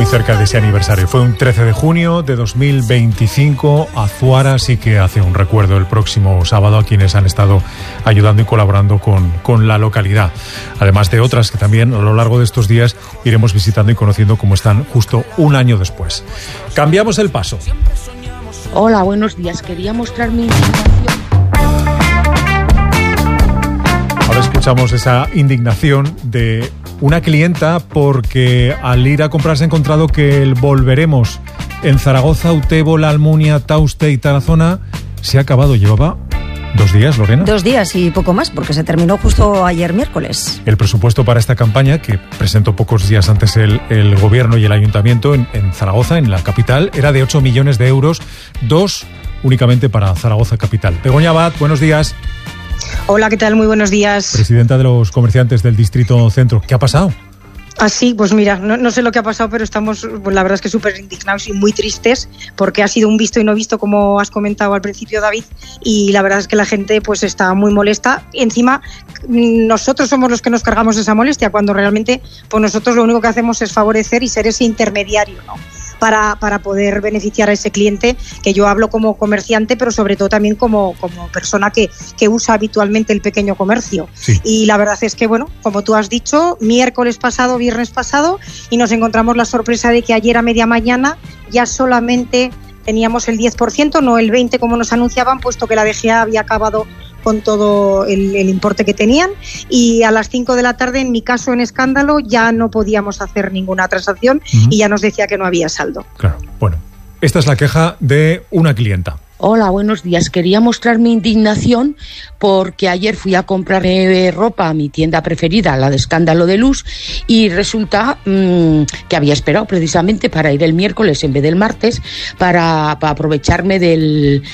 muy cerca de ese aniversario. Fue un 13 de junio de 2025. Azuara sí que hace un recuerdo el próximo sábado a quienes han estado ayudando y colaborando con la localidad. Además de otras que también a lo largo de estos días iremos visitando y conociendo cómo están justo un año después. Cambiamos el paso. Hola, buenos días. Quería mostrar mi indignación. Ahora escuchamos esa indignación de una clienta porque al ir a comprar se ha encontrado que el Volveremos en Zaragoza, Utebo, La Almunia, Tauste y Tarazona se ha acabado. Llevaba 2 días, Lorena. 2 días y poco más, porque se terminó justo ayer miércoles. El presupuesto para esta campaña, que presentó pocos días antes el Gobierno y el Ayuntamiento en Zaragoza, en la capital, era de 8 millones de euros, 2 únicamente para Zaragoza capital. Begoña Abad, buenos días. Hola, ¿qué tal? Muy buenos días. Presidenta de los comerciantes del Distrito Centro. ¿Qué ha pasado? Sí, pues mira, no sé lo que ha pasado, pero estamos, pues la verdad es que súper indignados y muy tristes, porque ha sido un visto y no visto, como has comentado al principio, David, y la verdad es que la gente pues está muy molesta. Y encima, nosotros somos los que nos cargamos esa molestia, cuando realmente pues nosotros lo único que hacemos es favorecer y ser ese intermediario, ¿no?, para poder beneficiar a ese cliente, que yo hablo como comerciante, pero sobre todo también como persona que usa habitualmente el pequeño comercio. Sí. Y la verdad es que, bueno, como tú has dicho, viernes pasado, y nos encontramos la sorpresa de que ayer a media mañana ya solamente teníamos el 10%, no el 20% como nos anunciaban, puesto que la DGA había acabado con todo el importe que tenían, y a las 5 de la tarde, en mi caso en escándalo, ya no podíamos hacer ninguna transacción y ya nos decía que no había saldo. Claro, bueno, esta es la queja de una clienta. Hola, buenos días. Quería mostrar mi indignación porque ayer fui a comprar ropa a mi tienda preferida, la de Escándalo de Luz, y resulta que había esperado precisamente para ir el miércoles en vez del martes para aprovecharme del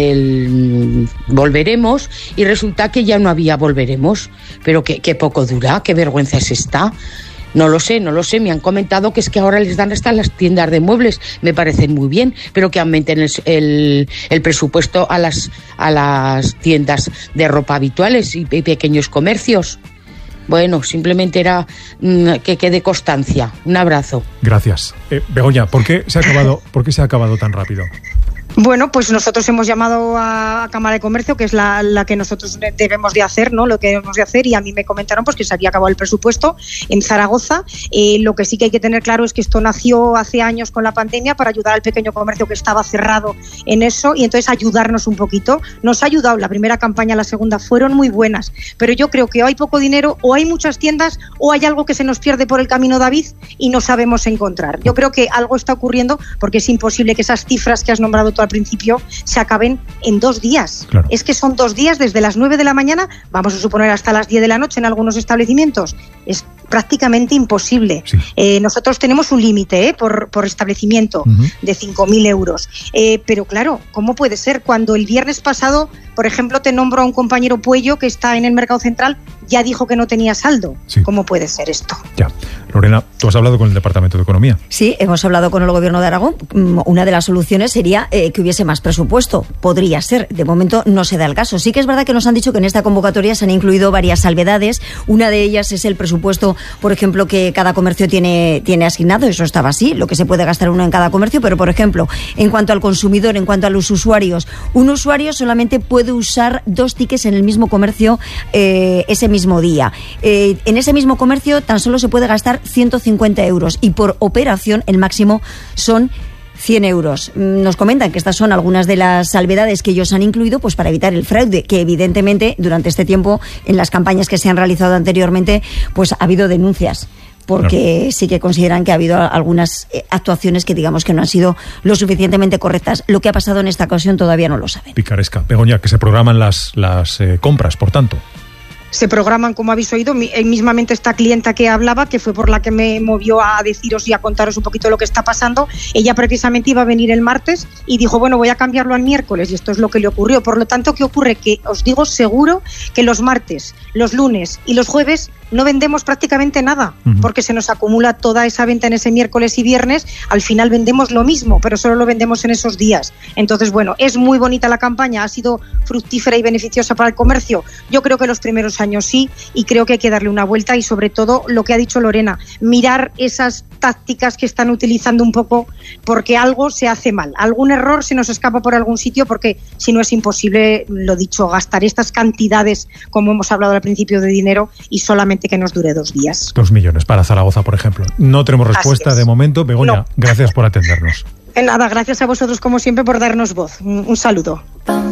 Volveremos, y resulta que ya no había Volveremos. Pero qué poco dura, qué vergüenza es esta. No lo sé, me han comentado que es que ahora les dan hasta las tiendas de muebles, me parecen muy bien, pero que aumenten el presupuesto a las tiendas de ropa habituales y pequeños comercios. Bueno, simplemente era que quede constancia. Un abrazo. Gracias. Begoña, ¿por qué se ha acabado tan rápido? Bueno, pues nosotros hemos llamado a Cámara de Comercio, que es la que nosotros debemos de hacer, ¿no? Lo que debemos de hacer, y a mí me comentaron pues que se había acabado el presupuesto en Zaragoza. Lo que sí que hay que tener claro es que esto nació hace años con la pandemia para ayudar al pequeño comercio que estaba cerrado en eso, y entonces ayudarnos un poquito. Nos ha ayudado la primera campaña, la segunda fueron muy buenas, pero yo creo que o hay poco dinero, o hay muchas tiendas, o hay algo que se nos pierde por el camino, David, y no sabemos encontrar. Yo creo que algo está ocurriendo, porque es imposible que esas cifras que has nombrado tú al principio se acaben en 2 días. Claro. Es que son 2 días desde las 9 de la mañana, vamos a suponer hasta las 10 de la noche en algunos establecimientos. Es prácticamente imposible. Sí. Nosotros tenemos un límite por establecimiento de 5.000 euros. Pero claro, ¿cómo puede ser cuando el viernes pasado, por ejemplo, te nombro a un compañero Puello que está en el Mercado Central, ya dijo que no tenía saldo? Sí. ¿Cómo puede ser esto? Ya. Lorena, ¿tú has hablado con el Departamento de Economía? Sí, hemos hablado con el Gobierno de Aragón. Una de las soluciones sería que hubiese más presupuesto. Podría ser. De momento no se da el caso. Sí que es verdad que nos han dicho que en esta convocatoria se han incluido varias salvedades. Una de ellas es el presupuesto, por ejemplo, que cada comercio tiene asignado. Eso estaba así, lo que se puede gastar uno en cada comercio. Pero, por ejemplo, en cuanto al consumidor, en cuanto a los usuarios, un usuario solamente puede usar 2 tickets en el mismo comercio ese mismo día. En ese mismo comercio tan solo se puede gastar 150 euros, y por operación el máximo son 100 euros. Nos comentan que estas son algunas de las salvedades que ellos han incluido pues para evitar el fraude, que evidentemente durante este tiempo en las campañas que se han realizado anteriormente pues ha habido denuncias, porque claro, sí que consideran que ha habido algunas actuaciones que digamos que no han sido lo suficientemente correctas. Lo que ha pasado en esta ocasión todavía no lo saben. Picaresca. Begoña, que se programan las compras, por tanto. Se programan, como habéis oído, mismamente esta clienta que hablaba, que fue por la que me movió a deciros y a contaros un poquito lo que está pasando. Ella precisamente iba a venir el martes y dijo, bueno, voy a cambiarlo al miércoles, y esto es lo que le ocurrió. Por lo tanto, ¿qué ocurre? Que os digo seguro que los martes, los lunes y los jueves no vendemos prácticamente nada, porque se nos acumula toda esa venta en ese miércoles y viernes. Al final vendemos lo mismo, pero solo lo vendemos en esos días. Entonces, bueno, es muy bonita la campaña, ha sido fructífera y beneficiosa para el comercio. Yo creo que los primeros años sí, y creo que hay que darle una vuelta, y sobre todo lo que ha dicho Lorena, mirar esas tácticas que están utilizando un poco porque algo se hace mal, algún error se nos escapa por algún sitio, porque si no es imposible, lo dicho, gastar estas cantidades, como hemos hablado al principio, de dinero y solamente que nos dure 2 días. 2 millones para Zaragoza, por ejemplo. No tenemos respuesta de momento. Begoña, no. Gracias por atendernos. Nada, gracias a vosotros como siempre por darnos voz. Un saludo.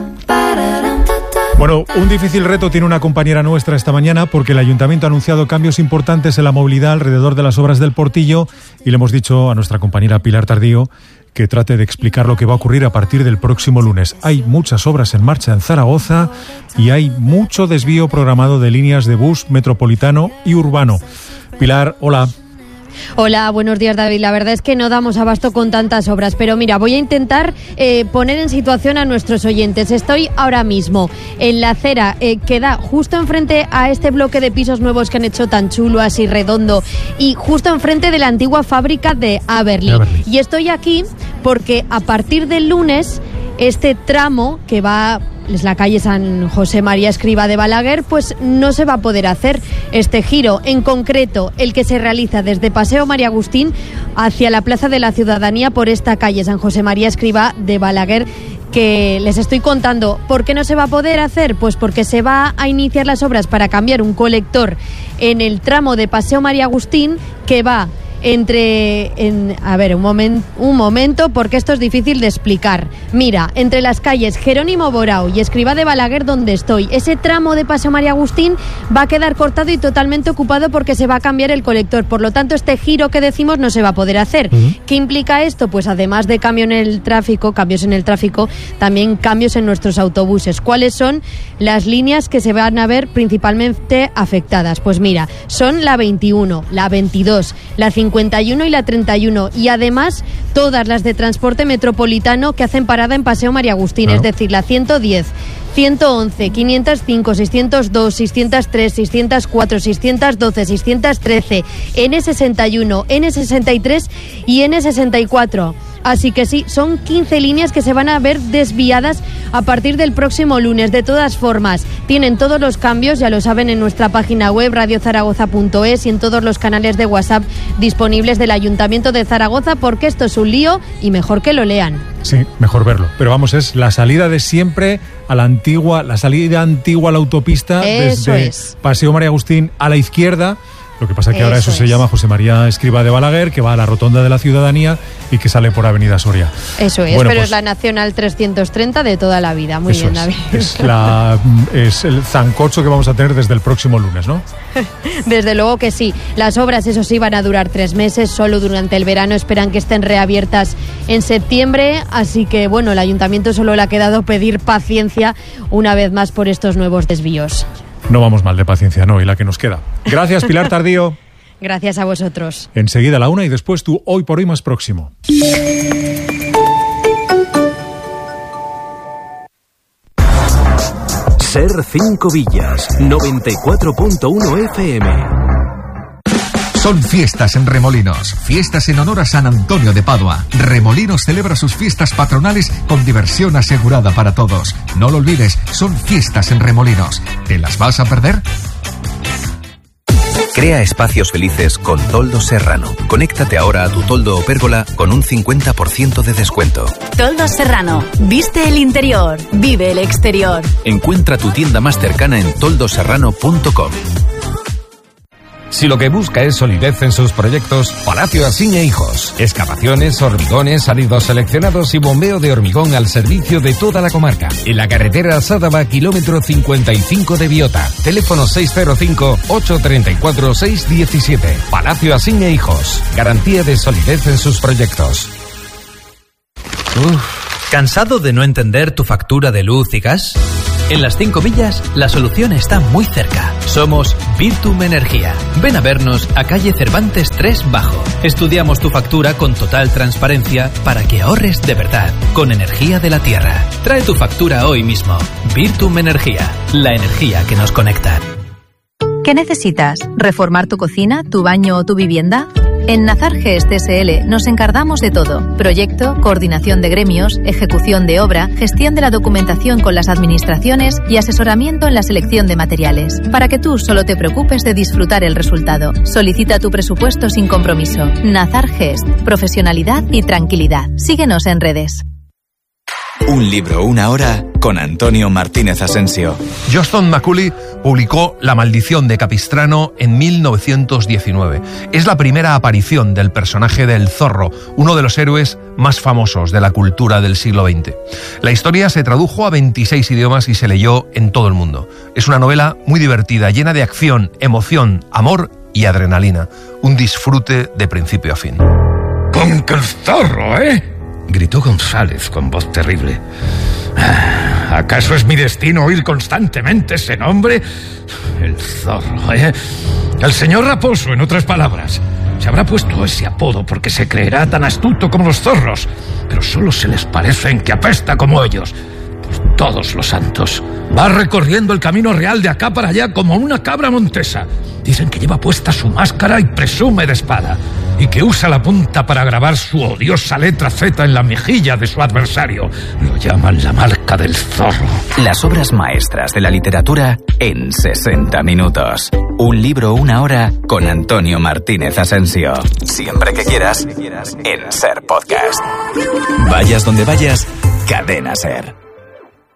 Bueno, un difícil reto tiene una compañera nuestra esta mañana porque el Ayuntamiento ha anunciado cambios importantes en la movilidad alrededor de las obras del Portillo y le hemos dicho a nuestra compañera Pilar Tardío que trate de explicar lo que va a ocurrir a partir del próximo lunes. Hay muchas obras en marcha en Zaragoza y hay mucho desvío programado de líneas de bus metropolitano y urbano. Pilar, hola. Hola, buenos días, David. La verdad es que no damos abasto con tantas obras, pero mira, voy a intentar poner en situación a nuestros oyentes. Estoy ahora mismo en la acera que da justo enfrente a este bloque de pisos nuevos que han hecho tan chulo, así redondo, y justo enfrente de la antigua fábrica de Aberli. Y estoy aquí porque a partir del lunes este tramo que va... es la calle San José María Escrivá de Balaguer, pues no se va a poder hacer este giro. En concreto, el que se realiza desde Paseo María Agustín hacia la Plaza de la Ciudadanía por esta calle San José María Escrivá de Balaguer, que les estoy contando. ¿Por qué no se va a poder hacer? Pues porque se va a iniciar las obras para cambiar un colector en el tramo de Paseo María Agustín que va un momento, porque esto es difícil de explicar. Mira, entre las calles Jerónimo Borao y Escrivá de Balaguer, donde estoy, ese tramo de Paseo María Agustín va a quedar cortado y totalmente ocupado porque se va a cambiar el colector. Por lo tanto, este giro que decimos no se va a poder hacer. ¿Qué implica esto? Pues además de cambios en el tráfico, también cambios en nuestros autobuses. ¿Cuáles son las líneas que se van a ver principalmente afectadas? Pues mira, son la 21, la 22, la 51 y la 31, y además todas las de transporte metropolitano que hacen parada en Paseo María Agustín, es decir, la 110, 111, 505, 602, 603, 604, 612, 613, N61, N63 y N64. Así que sí, son 15 líneas que se van a ver desviadas a partir del próximo lunes. De todas formas, tienen todos los cambios, ya lo saben, en nuestra página web radiozaragoza.es y en todos los canales de WhatsApp disponibles del Ayuntamiento de Zaragoza, porque esto es un lío y mejor que lo lean. Sí, mejor verlo. Pero vamos, es la salida de siempre a la salida antigua a la autopista. Eso desde es. Paseo María Agustín a la izquierda. Lo que pasa es que ahora eso se llama José María Escrivá de Balaguer, que va a la Rotonda de la Ciudadanía y que sale por Avenida Soria. Eso es, bueno, pero pues, es la Nacional 330 de toda la vida. Muy bien, David. Es el zancocho que vamos a tener desde el próximo lunes, ¿no? Desde luego que sí. Las obras, eso sí, van a durar 3 meses, solo durante el verano. Esperan que estén reabiertas en septiembre. Así que, bueno, el Ayuntamiento solo le ha quedado pedir paciencia una vez más por estos nuevos desvíos. No vamos mal de paciencia, no, y la que nos queda. Gracias, Pilar Tardío. Gracias a vosotros. Enseguida la 1 y después tú Hoy por Hoy más próximo. Ser 5 Villas, 94.1 FM. Son fiestas en Remolinos, fiestas en honor a San Antonio de Padua. Remolinos celebra sus fiestas patronales con diversión asegurada para todos. No lo olvides, son fiestas en Remolinos. ¿Te las vas a perder? Crea espacios felices con Toldos Serrano. Conéctate ahora a tu toldo o pérgola con un 50% de descuento. Toldos Serrano. Viste el interior, vive el exterior. Encuentra tu tienda más cercana en toldoserrano.com. Si lo que busca es solidez en sus proyectos, Palacio Asín e Hijos. Excavaciones, hormigones, salidos seleccionados y bombeo de hormigón al servicio de toda la comarca. En la carretera Sádava, kilómetro 55 de Biota. Teléfono 605-834-617. Palacio Asín e Hijos. Garantía de solidez en sus proyectos. ¿Cansado de no entender tu factura de luz y gas? En las 5 Villas, la solución está muy cerca. Somos Virtum Energía. Ven a vernos a calle Cervantes 3 Bajo. Estudiamos tu factura con total transparencia para que ahorres de verdad, con energía de la tierra. Trae tu factura hoy mismo. Virtum Energía, la energía que nos conecta. ¿Qué necesitas? ¿Reformar tu cocina, tu baño o tu vivienda? En Nazar Gest SL nos encargamos de todo: proyecto, coordinación de gremios, ejecución de obra, gestión de la documentación con las administraciones y asesoramiento en la selección de materiales, para que tú solo te preocupes de disfrutar el resultado. Solicita tu presupuesto sin compromiso. Nazar Gest, profesionalidad y tranquilidad. Síguenos en redes. Un libro, una hora, con Antonio Martínez Asensio. Johnston Macaulay publicó La maldición de Capistrano en 1919. Es la primera aparición del personaje del Zorro, uno de los héroes más famosos de la cultura del siglo XX. La historia se tradujo a 26 idiomas y se leyó en todo el mundo. Es una novela muy divertida, llena de acción, emoción, amor y adrenalina. Un disfrute de principio a fin. ¡Con que el zorro, eh! Gritó González con voz terrible. ¿Acaso es mi destino oír constantemente ese nombre? El Zorro, ¿eh? El señor Raposo, en otras palabras. Se habrá puesto ese apodo porque se creerá tan astuto como los zorros, pero solo se les parece en que apesta como ellos. Por todos los santos. Va recorriendo el camino real de acá para allá como una cabra montesa. Dicen que lleva puesta su máscara y presume de espada, y que usa la punta para grabar su odiosa letra Z en la mejilla de su adversario. Lo llaman la marca del zorro. Las obras maestras de la literatura en 60 minutos. Un libro, una hora, con Antonio Martínez Asensio. Siempre que quieras, en Ser Podcast. Vayas donde vayas, Cadena Ser.